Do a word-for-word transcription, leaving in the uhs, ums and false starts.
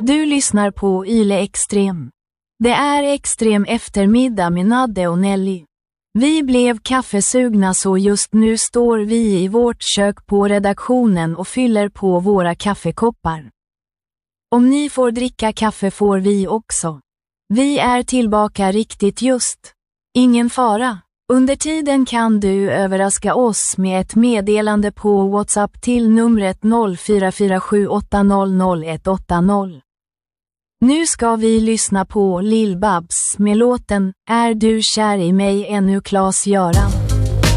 Du lyssnar på Yle Extrem. Det är extrem eftermiddag med Nadde och Nelly. Vi blev kaffesugna så just nu står vi i vårt kök på redaktionen och fyller på våra kaffekoppar. Om ni får dricka kaffe får vi också. Vi är tillbaka riktigt just. Ingen fara. Under tiden kan du överraska oss med ett meddelande på WhatsApp till numret noll fyra fyra sju åtta noll noll ett åtta noll. Nu ska vi lyssna på Lill Babs med låten Är du kär i mig ännu, Claes Göran.